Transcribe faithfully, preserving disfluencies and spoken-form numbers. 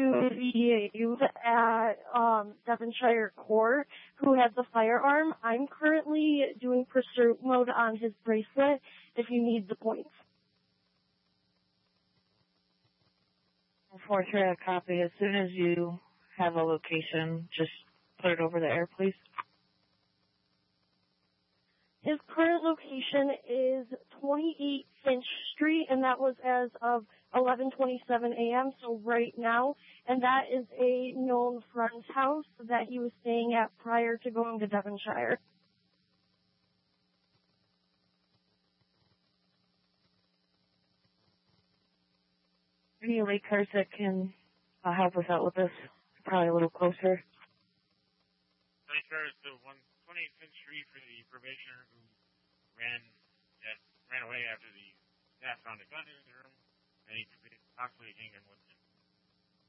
to the youth at um, Devonshire Court who had the firearm. I'm currently doing pursuit mode on his bracelet if you need the points. four three, a copy. As soon as you have a location, just put it over the air, please. His current location is twenty-eight Finch Street, and that was as of eleven twenty-seven a.m., so right now. And that is a known friend's house that he was staying at prior to going to Devonshire. Any late cars that can uh, help us out with this? Probably a little closer. Late cars to one twenty-eight Finch Street for the probationer who ran that, ran away after the staff found a gun in his room, and he possibly hanged him with